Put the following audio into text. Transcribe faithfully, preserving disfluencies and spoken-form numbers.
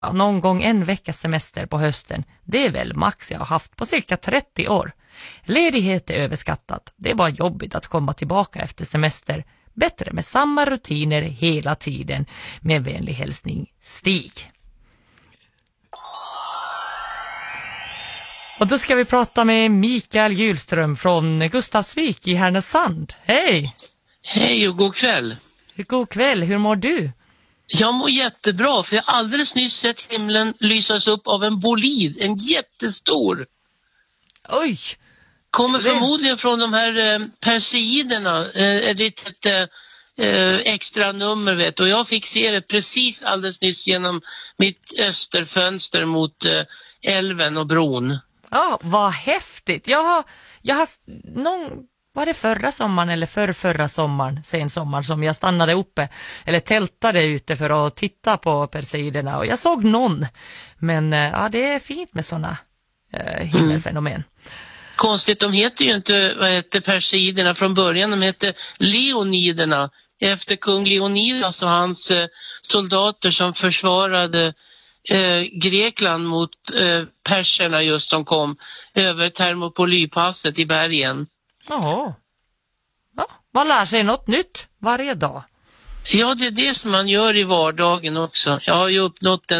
Ja, någon gång en veckas semester på hösten, det är väl max jag har haft på cirka trettio år. Ledighet är överskattat. Det är bara jobbigt att komma tillbaka efter semester. Bättre med samma rutiner hela tiden. Med vänlig hälsning, Stig. Och då ska vi prata med Mikael Hjulström från Gustavsvik i Härnösand. Hej! Hej och god kväll. God kväll, hur mår du? Jag mår jättebra, för jag har alldeles nyss sett himlen lysas upp av en bolid, en jättestor. Oj! Kommer förmodligen från de här eh, Perseiderna, eh, ett litet eh, extra nummer vet. Och jag fick se det precis alldeles nyss genom mitt österfönster mot eh, älven och bron. Ja, vad häftigt. Jag har, jag har någon, var det förra sommaren eller för förra sommaren, sen sommar som jag stannade uppe eller tältade ute för att titta på Perseiderna och jag såg någon. Men ja, det är fint med sådana eh, himmelfenomen. Mm. Konstigt, de heter ju inte vad heter Perseiderna från början, de heter Leoniderna efter kung Leonidas och hans eh, soldater som försvarade eh, Grekland mot eh, perserna just som kom över Thermopyläpasset i bergen. Jaha. Ja, man lär sig något nytt varje dag. Ja, det är det som man gör i vardagen också. Jag har ju uppnått en